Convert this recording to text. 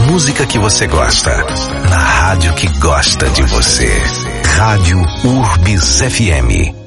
música que você gosta, na rádio que gosta de você. Rádio Urbis FM.